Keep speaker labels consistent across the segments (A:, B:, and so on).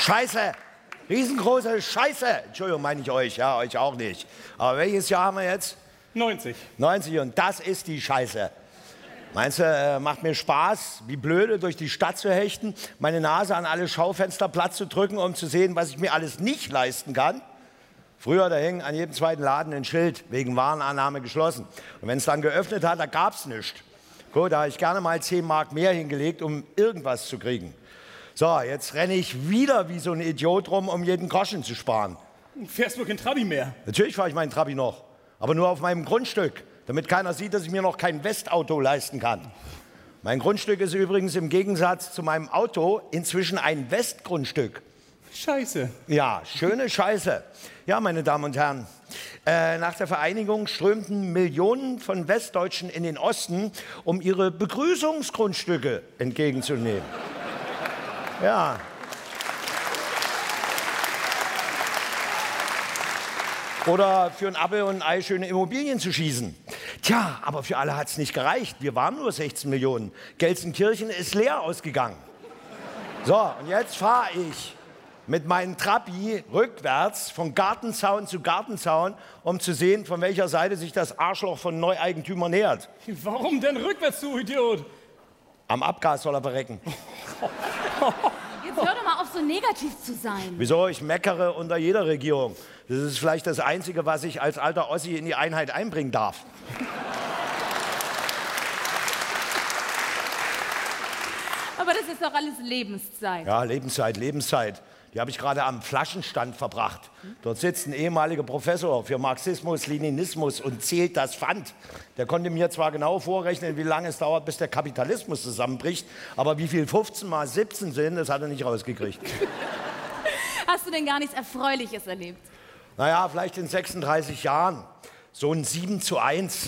A: Scheiße! Riesengroße Scheiße! Entschuldigung, meine ich euch, ja, euch auch nicht. Aber welches Jahr haben wir jetzt?
B: 90.
A: 90 und das ist die Scheiße. Meinst du, macht mir Spaß, wie blöde durch die Stadt zu hechten, meine Nase an alle Schaufenster Platz zu drücken, um zu sehen, was ich mir alles nicht leisten kann? Früher, da hing an jedem zweiten Laden ein Schild, wegen Warenannahme geschlossen. Und wenn es dann geöffnet hat, da gab's nichts. Gut, da habe ich gerne mal 10 Mark mehr hingelegt, um irgendwas zu kriegen. So, jetzt renne ich wieder wie so ein Idiot rum, um jeden Groschen zu sparen.
B: Fährst du kein Trabi mehr?
A: Natürlich fahre ich meinen Trabi noch, aber nur auf meinem Grundstück, damit keiner sieht, dass ich mir noch kein Westauto leisten kann. Mein Grundstück ist übrigens im Gegensatz zu meinem Auto inzwischen ein Westgrundstück.
B: Scheiße.
A: Ja, schöne Scheiße. Ja, meine Damen und Herren, nach der Vereinigung strömten Millionen von Westdeutschen in den Osten, um ihre Begrüßungsgrundstücke entgegenzunehmen. Ja. Oder für ein Apfel und ein Ei schöne Immobilien zu schießen. Tja, aber für alle hat es nicht gereicht. Wir waren nur 16 Millionen. Gelsenkirchen ist leer ausgegangen. So, und jetzt fahre ich mit meinem Trabi rückwärts von Gartenzaun zu Gartenzaun, um zu sehen, von welcher Seite sich das Arschloch von Neueigentümern nähert.
B: Warum denn rückwärts, du Idiot?
A: Am Abgas soll er verrecken.
C: Jetzt hör doch mal auf, so negativ zu sein.
A: Wieso? Ich meckere unter jeder Regierung. Das ist vielleicht das Einzige, was ich als alter Ossi in die Einheit einbringen darf.
C: Aber das ist doch alles Lebenszeit.
A: Ja, Lebenszeit, Lebenszeit. Die habe ich gerade am Flaschenstand verbracht. Dort sitzt ein ehemaliger Professor für Marxismus, Leninismus und zählt das Pfand. Der konnte mir zwar genau vorrechnen, wie lange es dauert, bis der Kapitalismus zusammenbricht, aber wie viel 15 mal 17 sind, das hat er nicht rausgekriegt.
C: Hast du denn gar nichts Erfreuliches erlebt?
A: Naja, vielleicht in 36 Jahren. So ein 7:1.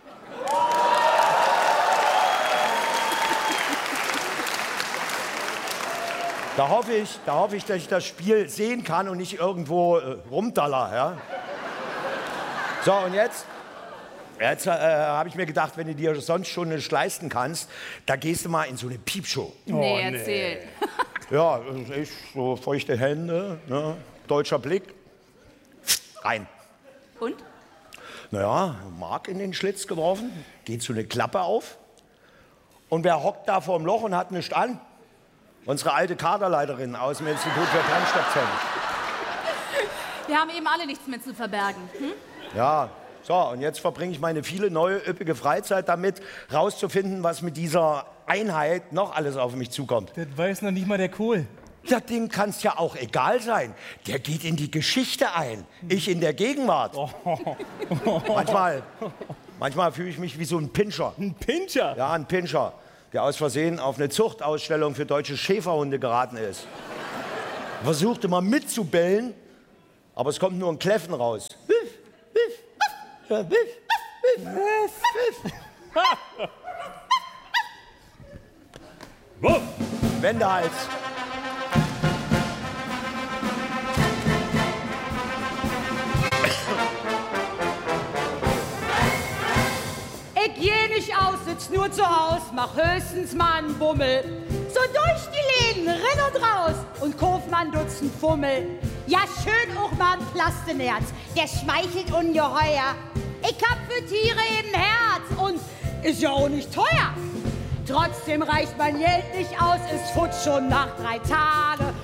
A: Da hoffe ich, dass ich das Spiel sehen kann und nicht irgendwo rumdaller. Ja? So, und jetzt habe ich mir gedacht, wenn du dir sonst schon nicht leisten kannst, da gehst du mal in so eine Piepshow.
C: Nee, erzähl.
A: Ja, ich, so feuchte Hände, ne? Deutscher Blick, rein.
C: Und?
A: Naja, Mark in den Schlitz geworfen, geht so eine Klappe auf. Und wer hockt da vorm Loch und hat nichts an? Unsere alte Kaderleiterin aus dem Institut für Brandstoffzellen.
C: Wir haben eben alle nichts mehr zu verbergen. Hm?
A: Ja, so, und jetzt verbringe ich meine viele neue, üppige Freizeit damit, rauszufinden, was mit dieser Einheit noch alles auf mich zukommt.
B: Das weiß noch nicht mal der Kohl.
A: Ja, dem kann es ja auch egal sein. Der geht in die Geschichte ein, ich in der Gegenwart. Manchmal fühle ich mich wie so ein Pinscher.
B: Ein Pinscher?
A: Ja, ein Pinscher, der aus Versehen auf eine Zuchtausstellung für deutsche Schäferhunde geraten ist. Versuchte mal mitzubellen, aber es kommt nur ein Kläffen raus. Wendehals.
D: Ich geh nicht aus, sitz nur zu Haus, mach höchstens mal einen Bummel. So durch die Läden, renn und raus und kauf mal ein Dutzend Fummel. Ja, schön auch mal ein Plastenerz, der schmeichelt ungeheuer. Ich hab für Tiere eben Herz und ist ja auch nicht teuer. Trotzdem reicht mein Geld nicht aus, ist futsch schon nach 3 Tagen.